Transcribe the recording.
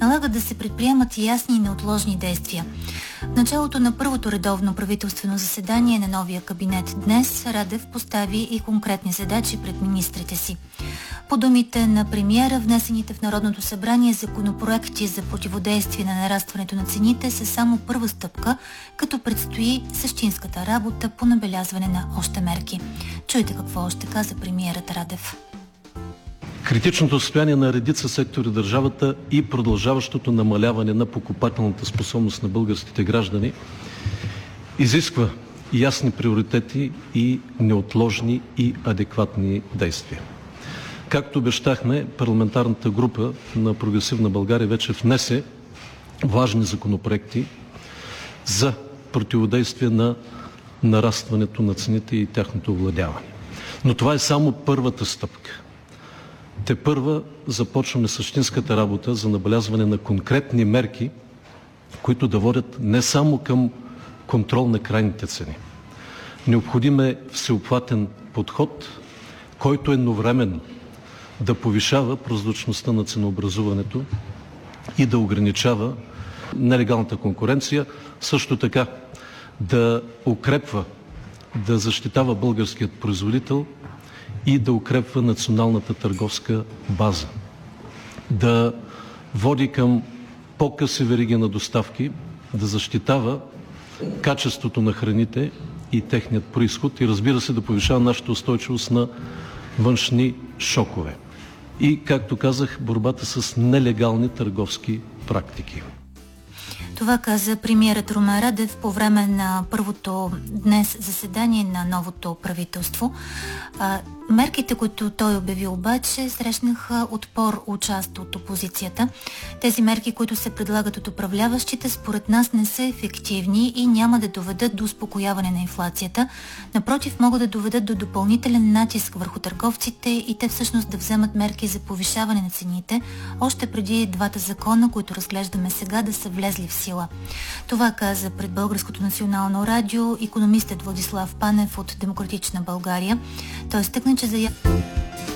налагат да се предприемат ясни и неотложни действия. В началото на първото редовно правителствено заседание на новия кабинет днес Радев постави и конкретни задачи пред министрите си. По думите на премиера, внесените в Народното събрание законопроекти за противодействие на нарастването на цените са само първа стъпка, като предстои същинската работа по набелязване на още мерки. Чуйте какво още каза премиерът Радев. Критичното състояние на редица сектори държавата и продължаващото намаляване на покупателната способност на българските граждани изисква ясни приоритети и неотложни и адекватни действия. Както обещахме, парламентарната група на Прогресивна България вече внесе важни законопроекти за противодействие на нарастването на цените и тяхното овладяване. Но това е само първата стъпка. Тепърва започваме същинската работа за набелязване на конкретни мерки, които да водят не само към контрол на крайните цени. Необходим е всеобхватен подход, който едновременно да повишава прозрачността на ценообразуването и да ограничава нелегалната конкуренция, също така да укрепва, да защитава българският производител и да укрепва националната търговска база, да води към по-къси вериги на доставки, да защитава качеството на храните и техният произход и, разбира се, да повишава нашата устойчивост на външни шокове. И, както казах, борбата с нелегални търговски практики. Това каза премиерът Румен Радев по време на първото днес заседание на новото правителство. Мерките, които той обяви обаче, срещнаха отпор от част от опозицията. Тези мерки, които се предлагат от управляващите, според нас не са ефективни и няма да доведат до успокояване на инфлацията. Напротив, могат да доведат до допълнителен натиск върху търговците и те всъщност да вземат мерки за повишаване на цените, още преди двата закона, които разглеждаме сега, да са влезли в сила. Това каза пред Българското национално радио икономистът Владислав Панев от Демократична България. Той изтъкна, че